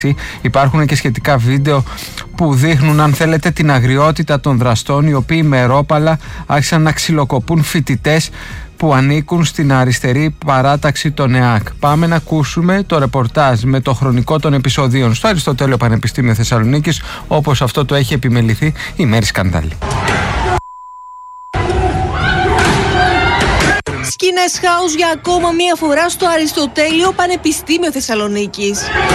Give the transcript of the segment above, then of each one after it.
Υπάρχουν και σχετικά βίντεο που δείχνουν, αν θέλετε, την αγριότητα των δραστών, οι οποίοι με ρόπαλα άρχισαν να ξυλοκοπούν φοιτητές που ανήκουν στην αριστερή παράταξη των ΕΑΚ. Πάμε να ακούσουμε το ρεπορτάζ με το χρονικό των επεισοδίων στο Αριστοτέλειο Πανεπιστήμιο Θεσσαλονίκης, όπως αυτό το έχει επιμεληθεί η Μέρη Σκανδάλη. Σκηνές χάους για ακόμα μία φορά στο Αριστοτέλειο Πανεπιστήμιο Θεσσαλονίκης.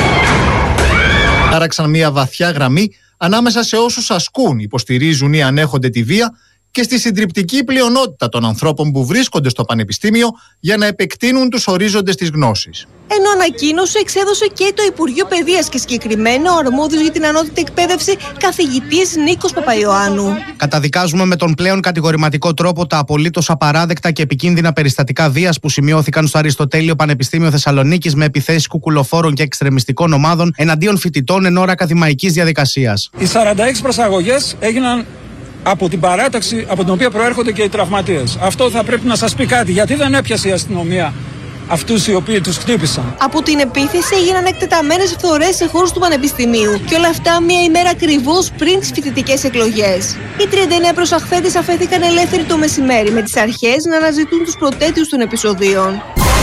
Άραξαν μία βαθιά γραμμή ανάμεσα σε όσους ασκούν, υποστηρίζουν ή ανέχονται τη βία και στη συντριπτική πλειονότητα των ανθρώπων που βρίσκονται στο Πανεπιστήμιο για να επεκτείνουν τους ορίζοντες της γνώσης. Ενώ ανακοίνωση εξέδωσε και το Υπουργείο Παιδείας και συγκεκριμένα ο αρμόδιος για την ανώτατη εκπαίδευση καθηγητής Νίκος Παπαϊωάννου. Καταδικάζουμε με τον πλέον κατηγορηματικό τρόπο τα απολύτως απαράδεκτα και επικίνδυνα περιστατικά βίας που σημειώθηκαν στο Αριστοτέλειο Πανεπιστήμιο Θεσσαλονίκης με επιθέσεις κουκουλοφόρων και εξτρεμιστικών ομάδων εναντίον φοιτητών εν ώρα ακαδημαϊκής διαδικασίας. Οι 46 προσαγωγές έγιναν από την παράταξη από την οποία προέρχονται και οι τραυματίες. Αυτό θα πρέπει να σας πει κάτι. Γιατί δεν έπιασε η αστυνομία αυτούς οι οποίοι τους χτύπησαν? Από την επίθεση έγιναν εκτεταμένες φθορές σε χώρους του Πανεπιστημίου. Και όλα αυτά μία ημέρα ακριβώς πριν τις φοιτητικές εκλογές. Οι 39 προσαχθέντες αφέθηκαν ελεύθεροι το μεσημέρι, με τις αρχές να αναζητούν τους πρωτέτειους των επεισοδίων.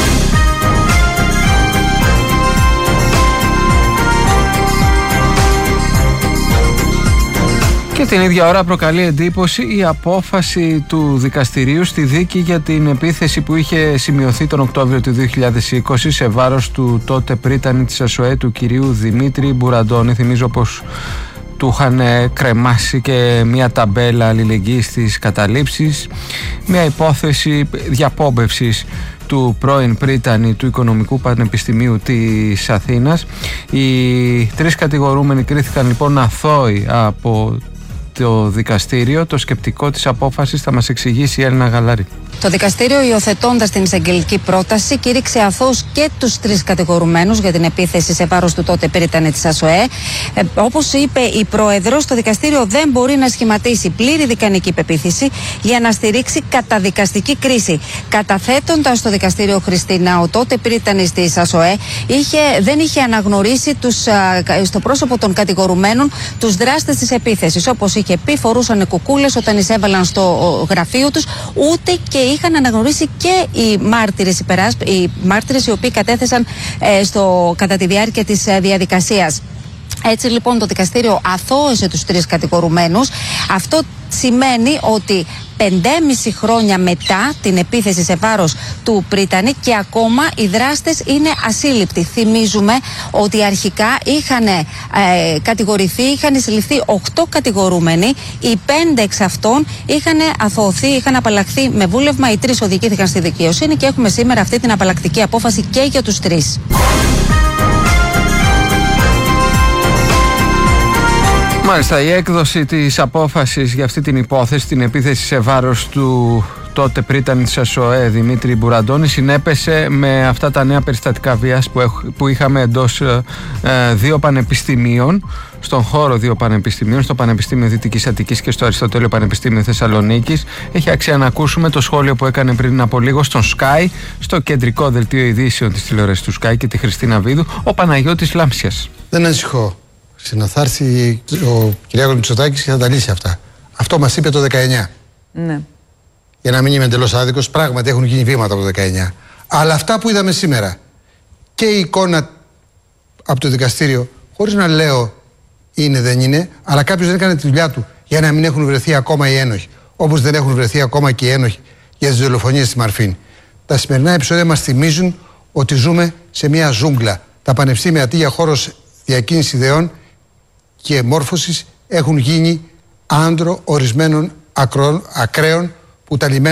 Και την ίδια ώρα προκαλεί εντύπωση η απόφαση του δικαστηρίου στη δίκη για την επίθεση που είχε σημειωθεί τον Οκτώβριο του 2020 σε βάρος του τότε πρίτανη της ΑΣΟΕ, του κυρίου Δημήτρη Μπουραντώνη. Θυμίζω πως του είχαν κρεμάσει και μια ταμπέλα αλληλεγγύης στις καταλήψεις, μια υπόθεση διαπόμπευσης του πρώην πρίτανη του Οικονομικού Πανεπιστημίου της Αθήνας. Οι τρεις κατηγορούμενοι κρίθηκαν λοιπόν αθώοι από το δικαστήριο. Το σκεπτικό της απόφασης θα μας εξηγήσει η Έλληνα Γαλάρη. Το δικαστήριο, υιοθετώντας την εισαγγελική πρόταση, κήρυξε αθώους και τους τρεις κατηγορουμένους για την επίθεση σε βάρος του τότε πρίτανη της ΑΣΟΕ. Όπως είπε η Πρόεδρος, το δικαστήριο δεν μπορεί να σχηματίσει πλήρη δικανική πεποίθηση για να στηρίξει καταδικαστική κρίση. Καταθέτοντας στο δικαστήριο, Χριστίνα, ο τότε πρίτανης της ΑΣΟΕ δεν είχε αναγνωρίσει στο πρόσωπο των κατηγορουμένων τους δράστες της επίθεσης. Όπως είχε πει, φορούσαν κουκούλες όταν εισέβαλαν στο γραφείο τους, ούτε και είχαν αναγνωρίσει και οι μάρτυρες οι οποίοι κατέθεσαν κατά τη διάρκεια της διαδικασίας. Έτσι λοιπόν το δικαστήριο αθώωσε τους τρεις κατηγορουμένους. Αυτό σημαίνει ότι 5,5 χρόνια μετά την επίθεση σε βάρος του πρίτανη και ακόμα οι δράστες είναι ασύλληπτοι. Θυμίζουμε ότι αρχικά είχαν κατηγορηθεί, είχαν συλληφθεί 8 κατηγορούμενοι, οι 5 εξ αυτών είχαν αθωωωθεί, είχαν απαλλαχθεί με βούλευμα, οι 3 οδηγήθηκαν στη δικαιοσύνη και έχουμε σήμερα αυτή την απαλλακτική απόφαση και για τους 3. Μάλιστα, η έκδοση της απόφασης για αυτή την υπόθεση, την επίθεση σε βάρος του τότε πρίτανη της ΑΣΟΕ Δημήτρη Μπουραντώνη, συνέπεσε με αυτά τα νέα περιστατικά βίας που είχαμε εντός 2 πανεπιστημίων, στον χώρο 2 πανεπιστημίων, στο Πανεπιστήμιο Δυτικής Αττικής και στο Αριστοτέλειο Πανεπιστήμιο Θεσσαλονίκης. Έχει αξία να ακούσουμε το σχόλιο που έκανε πριν από λίγο στον Sky, στο κεντρικό δελτίο ειδήσεων της τηλεόρασης του Sky και τη Χριστίνα Βίδου, ο Παναγιώτης Λάμψιας. Δεν ανησυχώ. Θα έρθει ο Κυριάκος Μητσοτάκης και θα τα λύσει αυτά. Αυτό μας είπε το 19. Ναι. Για να μην είμαι εντελώς άδικος, πράγματι έχουν γίνει βήματα από το 19. Αλλά αυτά που είδαμε σήμερα και η εικόνα από το δικαστήριο, χωρίς να λέω είναι δεν είναι, αλλά κάποιος δεν έκανε τη δουλειά του για να μην έχουν βρεθεί ακόμα οι ένοχοι. Όπως δεν έχουν βρεθεί ακόμα και οι ένοχοι για τις δολοφονίες στη Μαρφίν. Τα σημερινά επεισόδια μας θυμίζουν ότι ζούμε σε μια ζούγκλα. Τα πανεπιστήμια αντί για χώρος διακίνησης ιδεών και μόρφωσης έχουν γίνει άντρο ορισμένων ακραίων που τα λιμένα